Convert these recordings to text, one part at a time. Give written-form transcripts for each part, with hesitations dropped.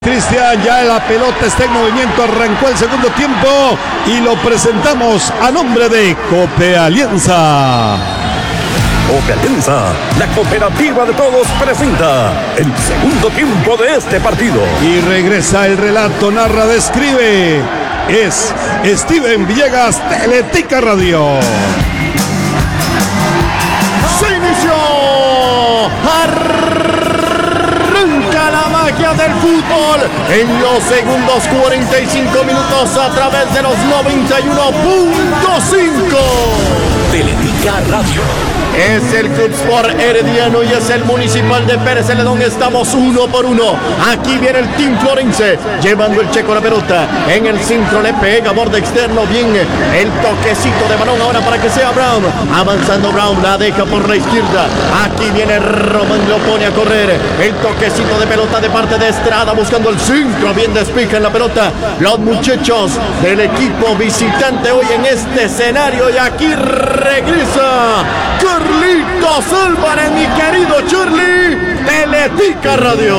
Cristian, ya la pelota está en movimiento, arrancó el segundo tiempo y lo presentamos a nombre de Cope Alianza. Cope Alianza, la cooperativa de todos, presenta el segundo tiempo de este partido. Y regresa el relato, narra, describe. Es Steven Villegas, Teletica Radio. Se inició. Arranca la magia del fútbol en los segundos 45 minutos a través de los 91.5. Teletica Radio. Es el Club Sport Herediano y es el Municipal de Pérez Celedón. Estamos 1 por 1. Aquí viene el Team Florense llevando el checo la pelota. En el centro le pega borde externo. Bien el toquecito de balón ahora para que sea Brown. Avanzando Brown, la deja por la izquierda. Aquí viene Roman, lo pone a correr. El toquecito de pelota de parte de Estrada buscando el centro. Bien despejan la pelota los muchachos del equipo visitante hoy en este escenario. Y aquí regresa Carlitos Álvarez, mi querido Charlie, Teletica Radio.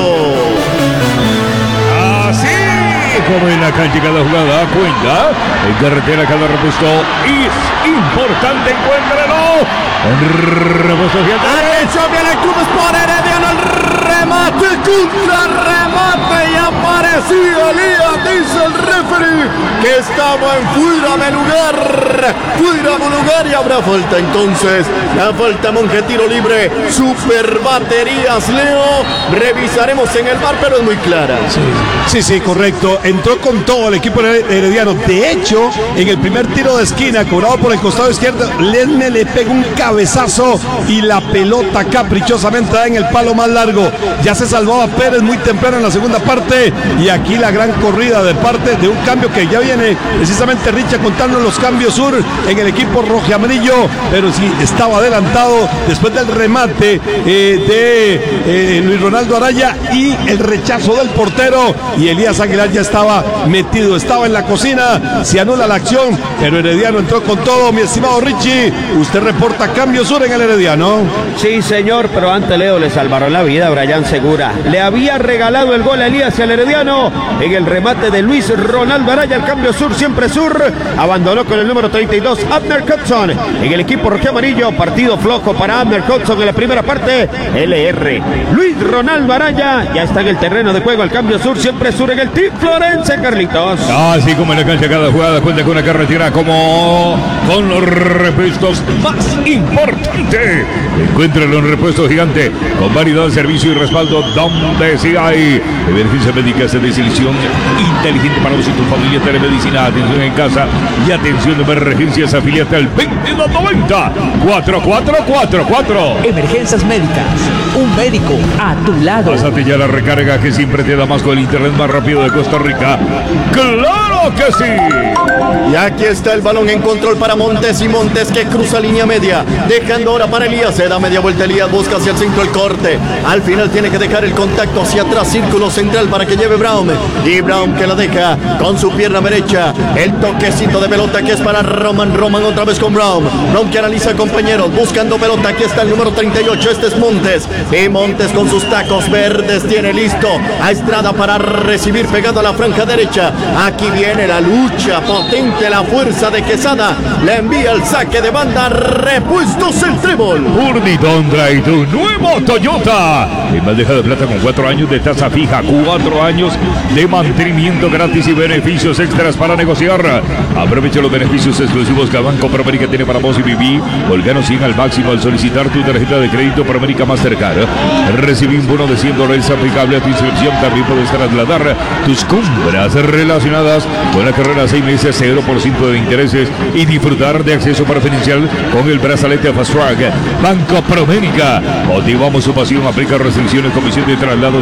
Así como en la cancha cada jugada cuenta, en carretera cada repuesto es importante, encuéntralo. El repuesto gigante. Atención, viene el Club Sport Herediano, el remate, contra remate y aparecía Elías, dice el referee que estaba en fuera de lugar y habrá falta entonces, la falta Monje, tiro libre, super baterías, Leo, revisaremos en el VAR, pero es muy clara. Sí, correcto, entró con todo el equipo herediano. De hecho, en el primer tiro de esquina cobrado por el costado izquierdo, Ledme le pega un cabezazo y la pelota caprichosamente da en el palo más largo. Ya se salvaba Pérez muy temprano en la segunda parte y aquí la gran corrida de parte de un cambio que ya viene precisamente Richa contando los cambios sur en el equipo rojiamarillo, pero sí estaba adelantado después del remate de Luis Ronaldo Araya y el rechazo del portero, y Elías Aguilar ya estaba metido, estaba en la cocina, se anula la acción, pero Herediano entró con todo. Mi estimado Richie, usted reporta cambio sur en el Herediano. Sí, señor, pero antes Leo le salvaron la vida a Brian Segura. Le había regalado el gol a Elías y al Herediano en el remate de Luis Ronaldo Araya. El cambio sur, siempre sur, abandonó con el número 32 Abner Cutson en el equipo rojiamarillo. Partido flojo para Abner Cutson en la primera parte. LR Luis Ronaldo Araya ya está en el terreno de juego. El cambio sur, siempre sur en el Team Florense, Carlitos. Así como en la cancha cada jugada cuenta con una carretera como con los repuestos más importantes. Encuéntralo en Repuesto Gigante con variedad de servicio y respaldo donde sí hay. Emergencia médica de selección inteligente para vos y tu familia. Telemedicina, atención en casa y atención de emergencias. Afiliate al 2290-4444. Emergencias médicas, un médico a tu lado. Pásate ya la recarga que siempre te da más con el internet más rápido de Costa Rica. ¡Claro que sí! Y aquí está el balón en control para Montes, y Montes que cruza línea media, dejando ahora para Elías. Se da media vuelta Elías, busca hacia el centro el corte. Al final tiene que dejar el contacto hacia atrás, círculo central para que lleve Brown. Y Brown que la deja con su pierna derecha. El toquecito de pelota que es para Roman. Roman otra vez con Brown. Brown que analiza compañeros, buscando pelota. Aquí está el número 38, este es Montes. Y Montes con sus tacos verdes tiene listo a Estrada para recibir pegado a la franja derecha. Aquí viene la lucha potente, la fuerza de Quesada. Le envía el saque de banda. Repuestos el trébol. Urnidón trae tu nuevo Toyota en bandeja de plata con 4 años de tasa fija, 4 años de mantenimiento gratis y beneficios extras para negociar. Aprovecha los beneficios exclusivos que Banco Promérica tiene para vos y Viví. Volcano 100 al máximo al solicitar tu tarjeta de crédito Promérica Mastercard. Recibí un bono de $100 aplicable a tu inscripción. También puedes trasladar tus compras relacionadas con la carrera 6 meses, 0% de intereses y disfrutar de acceso preferencial con el brazalete Fast Track. Banco Promérica, motivamos su pasión. Aplica restricciones, comisión de traslado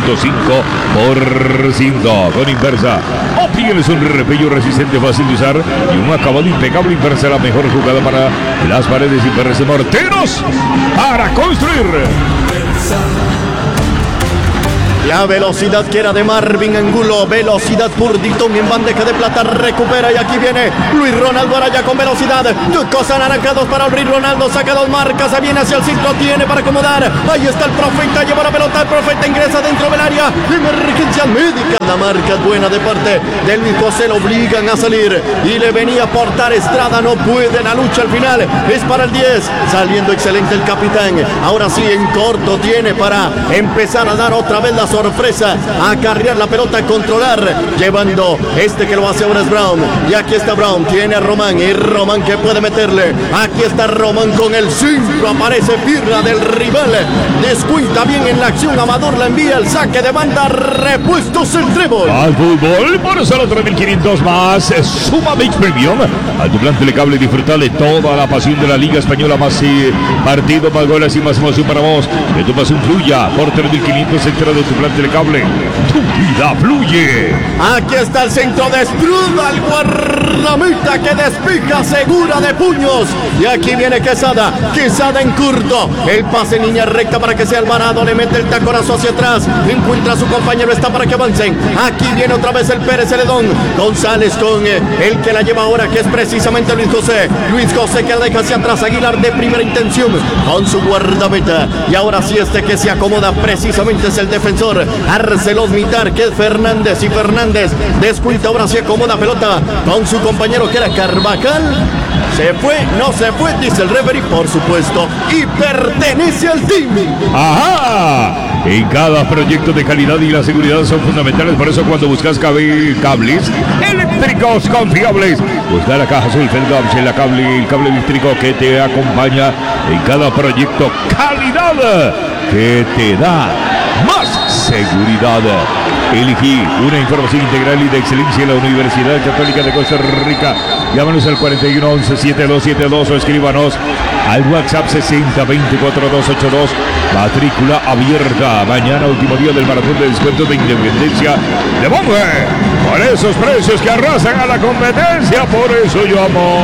7.5% con Inversa. Obtienes un repello resistente, fácil de usar y un acabado impecable. Inversa, la mejor jugada para las paredes. Inversa, morteros para construir. Y La velocidad que era de Marvin Angulo. Velocidad Purditón en bandeja de plata. Recupera y aquí viene Luis Ronaldo Araya con velocidad. Dos cosas naranjados para Luis Ronaldo. Saca dos marcas. Se viene hacia el centro. Tiene para acomodar. Ahí está el Profeta. Lleva la pelota. El Profeta ingresa dentro del área. Emergencia médica. La marca es buena de parte de Luis José. Lo obligan a salir. Y le venía a aportar Estrada. No puede. La lucha al final es para el 10. Saliendo excelente el capitán. Ahora sí en corto tiene para empezar a dar otra vez la sorpresa. A cargar la pelota. A controlar. Llevando que lo hace ahora es Brown. Y aquí está Brown. Tiene a Román. Y Román que puede meterle. Aquí está Román con el centro. Aparece Pirra del rival. Descuenta bien en la acción. Amador la envía. El saque de banda. Repuestos el trébol. Al fútbol, por solo 3.500 más. Suma Mix Premium. A tu plan Telecable disfrutar de toda la pasión de la Liga Española. Más partido, más goles y más emoción para vos. Que tu pasión fluya. Por 3.500 extra de tu plan Telecable. Tu vida fluye. Aquí está el centro de Estruda. El guardameta que despeja segura de puños. Y aquí viene Quesada. Quesada en curto. El pase en línea recta para que sea Alvarado. Le mete el taconazo hacia atrás. Encuentra a su compañero. Está para que avancen. Aquí viene otra vez el Pérez Celedón. González con el que la lleva ahora, que es precisamente Luis José. Luis José que la deja hacia atrás. Aguilar de primera intención con su guardameta. Y ahora sí que se acomoda precisamente es el defensor Arcelos Mitar, que es Fernández. Y Fernández descuenta. Ahora sí acomoda pelota con su compañero que era Carvajal. ¿Se fue? No se fue, dice el referee, por supuesto. Y pertenece al team. ¡Ajá! En cada proyecto de calidad y la seguridad son fundamentales. Por eso cuando buscas cables eléctricos confiables, busca la caja azul Feldgamps, el cable eléctrico que te acompaña en cada proyecto. Calidad que te da más seguridad. Elegí una información integral y de excelencia en la Universidad Católica de Costa Rica. Llámanos al 4111-7272 o escríbanos al WhatsApp 6024-282. Matrícula abierta. Mañana, último día del maratón de descuentos de Independencia de Bombe. Por esos precios que arrasan a la competencia. Por eso yo amo.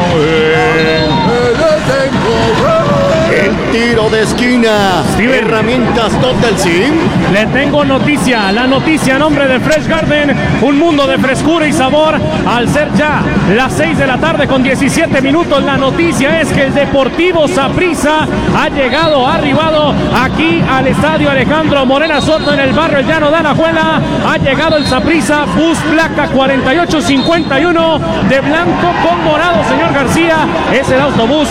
El tiro de esquina. Herramientas Total Sim. Le tengo noticia. La noticia a nombre de Fresh Garden. Un mundo de frescura y sabor. Al ser ya las 6 de la tarde con 17 minutos. La noticia es que el Deportivo Saprissa ha arribado aquí al estadio Alejandro Morera Soto en el barrio El Llano de Alajuela. Ha llegado el Saprissa. Bus placa 4851 de blanco con morado, señor García. Es el autobús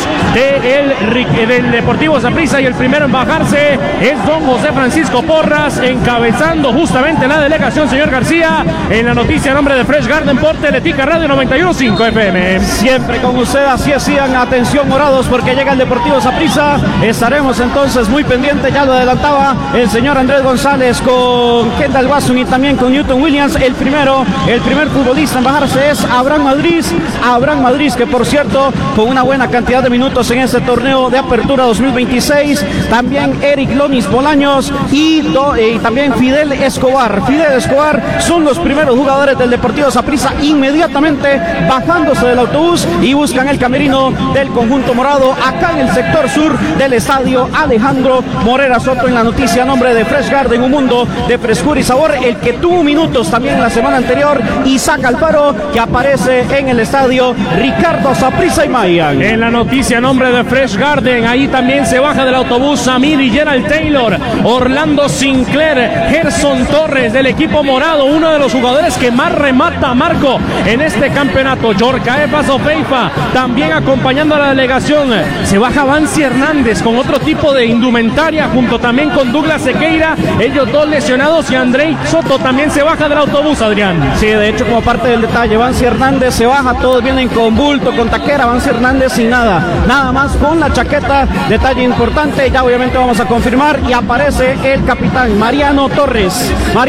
del Deportivo Saprissa y el primero en bajarse es don José Francisco Porras, encabezando justamente la delegación, señor García. En la noticia a nombre de Fresh Garden por Teletica Radio 91.5 FM. Siempre con usted, así hacían. Atención, morados, porque llega el Deportivo Saprissa. Estaremos entonces muy pendientes, ya lo adelantaba el señor Andrés González con Kendall Wasson y también con Newton Williams. El primer futbolista en bajarse es Abraham Madrid, que por cierto con una buena cantidad de minutos en este torneo de apertura 2026. También Eric Lonis Bolaños y también Fidel Escobar son los primeros jugadores del Deportivo Saprissa, inmediatamente bajándose del autobús y buscan el camerino del conjunto morado acá en el sector sur del estadio Alejandro Morera Soto. En la noticia a nombre de Fresh Garden, un mundo de frescura y sabor, el que tuvo minutos también la semana anterior, Isaac Alfaro, que aparece en el estadio Ricardo Saprissa y Mayan. En la noticia a nombre de Fresh Garden, ahí también se baja del autobús Samir y Gerald Taylor, Orlando Sinclair, Gerson Torres del equipo morado, uno de los jugadores que más remata, Marco, en este campeonato. Yorcae Paso Feifa también acompañando a la delegación. Se baja Vancy Hernández con otro tipo de indumentaria, junto también con Douglas Sequeira, ellos dos lesionados, y Andrei Soto también se baja del autobús, Adrián. Sí, de hecho, como parte del detalle, Vancy Hernández se baja, todos vienen con bulto, con taquera, Vancy Hernández sin nada más con la chaqueta, detalle importante, ya obviamente vamos a confirmar, y aparece el capitán Mariano Torres,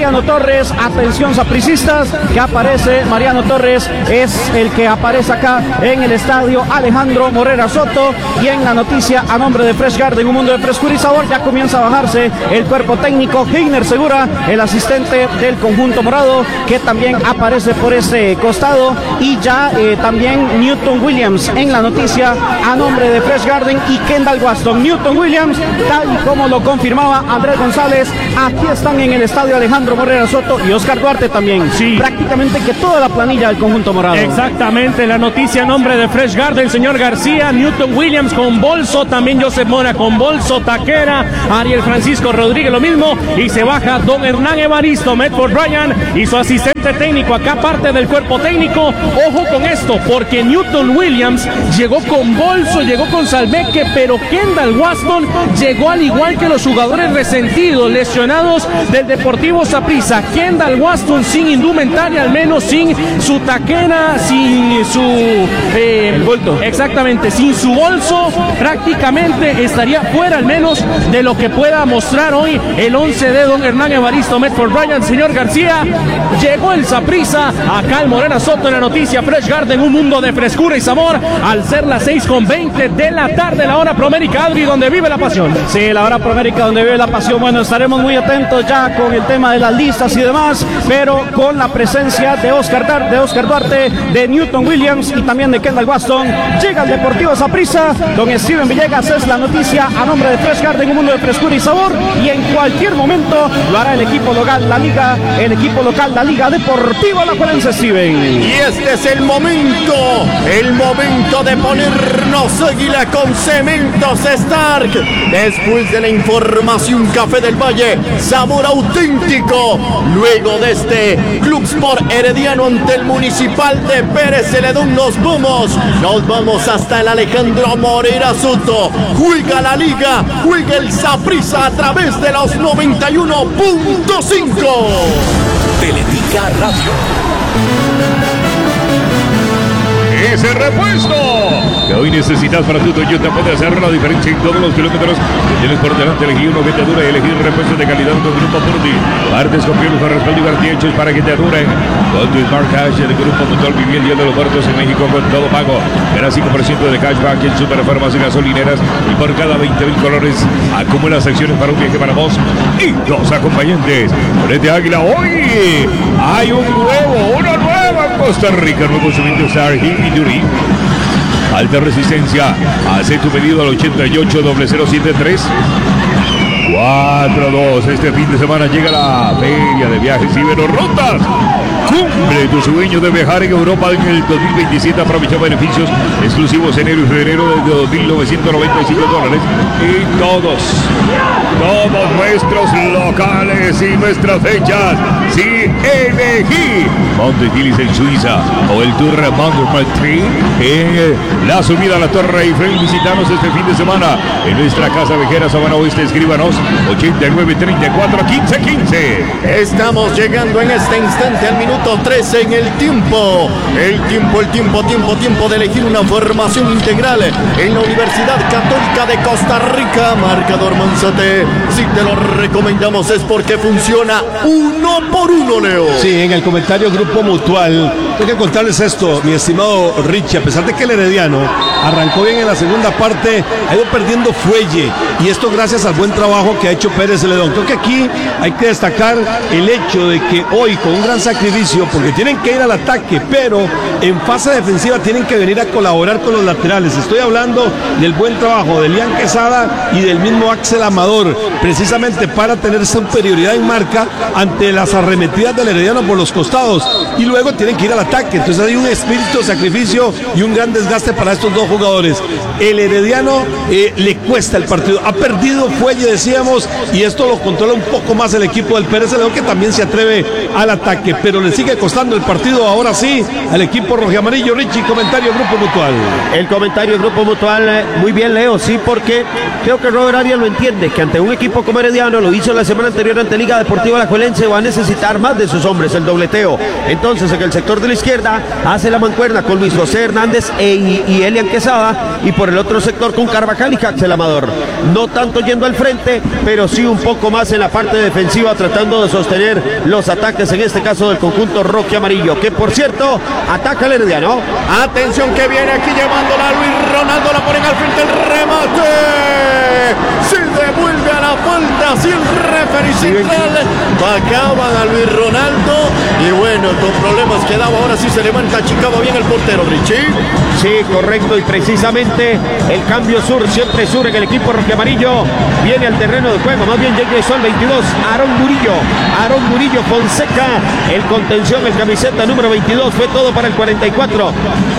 atención sapricistas, que aparece Mariano Torres, es el que aparece acá en el estadio Alejandro Morera Soto. Y en la noticia a nombre de Fresh Garden, un mundo de frescura y sabor, ya comienza a bajarse el cuerpo técnico. Heiner Segura, el asistente del conjunto morado, que también aparece por ese costado, y ya también Newton Williams en la noticia a nombre de Fresh Garden, y Kendall Kendall Waston, Newton Williams, tal y como lo confirmaba Andrés González. Aquí están en el estadio Alejandro Morera Soto y Oscar Duarte también. Sí. Prácticamente que toda la planilla del conjunto morado. Exactamente, la noticia a nombre de Fresh Garden, señor García, Newton Williams con bolso, también Joseph Mora con bolso, Taquera, Ariel Francisco Rodríguez lo mismo, y se baja don Hernán Evaristo, Medford Bryan y su asistente técnico, acá parte del cuerpo técnico. Ojo con esto, porque Newton Williams llegó con bolso, llegó con salveque, pero Kendall Waston llegó al igual que los jugadores resentidos, lesionados del Deportivo Saprissa. Kendall Waston sin indumentaria, al menos sin su taquera, sin su el bulto. Exactamente, sin su bolso, prácticamente estaría fuera al menos de lo que pueda mostrar hoy el 11 de don Hernán Evaristo, Medford Bryan. Señor García, llegó el Saprissa acá al Morera Soto en la noticia Fresh Garden, un mundo de frescura y sabor, al ser las 6:20 de la tarde, la hora promérica, Adri, donde vive la pasión. Sí, la hora promérica donde vive la pasión. Bueno, estaremos muy atentos ya con el tema de las listas y demás, pero con la presencia de Oscar Duarte, de Newton Williams y también de Kendall Waston, llega el Deportivo Saprissa. Don Steven Villegas es la noticia a nombre de Fresh Garden, un mundo de frescura y sabor, y en cualquier momento lo hará el equipo local, la Liga Deportiva Alajuelense, Steven. Y este es el momento de ponernos águila con Cementos Stark. Después de la información, Café del Valle, sabor auténtico. Luego de este Club Sport Herediano ante el Municipal de Pérez Celedón, nos vamos hasta el Alejandro Morera Soto. Juega la Liga, juega el Saprissa a través de los 91.5. Teletica Radio. Ese repuesto que hoy necesitas para tu Toyota puede hacer la diferencia en todos los kilómetros que tienes por delante. Elegir una que te dure y elegir repuestos de calidad con Grupo Porti. Partes con piel con respaldo y cartuchos para que te duren. Con tu Smart Cash del Grupo Mutual, viví el Día de los Muertos en México con todo pago. Verás 5% de cashback en superfarmas y gasolineras, y por cada 20,000 colores acumulas acciones para un viaje para vos y dos acompañantes. Ponete Águila hoy. Hay una nueva en Costa Rica, nuevo Cementos Stark y Duty. Alta resistencia. Hace tu pedido al 88-0073 42. Este fin de semana llega la Feria de Viajes Iberorrutas. Cumple tu sueño de viajar en Europa en el 2027. Aprovecha beneficios exclusivos enero y febrero de $2,995 y todos nuestros locales y nuestras fechas. Si elegí Montefilis en Suiza o el Tour Montmartre en la subida a la Torre Eiffel, visitanos este fin de semana en nuestra casa vejera Sabana Oeste. Escríbanos 8934-1515. Estamos llegando en este instante al minuto 13 en el tiempo. El tiempo de elegir una formación integral en la Universidad Católica de Costa Rica. Marcador Manzate. Si te lo recomendamos es porque funciona 1 por 1, Leo. Sí, en el comentario Grupo Mutual, tengo que contarles esto, mi estimado Richie. A pesar de que el Herediano arrancó bien en la segunda parte, ha ido perdiendo fuelle, y esto gracias al buen trabajo que ha hecho Pérez Celedón. Creo que aquí hay que destacar el hecho de que hoy, con un gran sacrificio, porque tienen que ir al ataque, pero en fase defensiva tienen que venir a colaborar con los laterales. Estoy hablando del buen trabajo de Elian Quesada y del mismo Axel Amador, precisamente para tener superioridad en marca ante las arremetidas del Herediano por los costados, y luego tienen que ir al ataque. Entonces hay un espíritu de sacrificio y un gran desgaste para estos dos jugadores. El Herediano le cuesta el partido, ha perdido fuelle, decíamos, y esto lo controla un poco más el equipo del Pérez Celedón, que también se atreve al ataque, pero le sigue costando el partido ahora sí al equipo rojiamarillo. Richie, comentario Grupo Mutual. El comentario Grupo Mutual, muy bien, Leo, sí, porque creo que Robert Arias lo entiende, que ante un equipo como Herediano, lo hizo la semana anterior ante Liga Deportiva Alajuelense, va a necesitar más de sus hombres, el dobleteo. Entonces, en el sector de la izquierda hace la mancuerna con Luis José Hernández y Elian Quesada, y por el otro sector con Carvajal y Axel Amador. No tanto yendo al frente, pero sí un poco más en la parte defensiva, tratando de sostener los ataques, en este caso del conjunto roque amarillo, que por cierto ataca el Herediano. Atención que viene aquí llevándola a Luis Ronaldo, la ponen al frente, el remate. Se devuelve a la falta, si el referee central bajaban a Luis Ronaldo, y bueno, con problemas quedaba. Ahora sí se levanta, achicaba bien el portero, Richie. Sí, correcto, y precisamente el cambio sur, siempre sur en el equipo rojiamarillo, viene al terreno de juego, más bien ya ingresó al 22, Aarón Murillo Fonseca, el contención, el camiseta número 22, fue todo para el 44.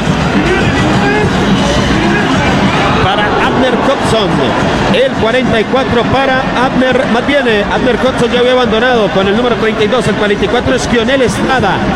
Para Abner Coxon, el 44 para Abner, más bien Abner Coxon ya había abandonado con el número 32, el 44 es Kionel Estrada.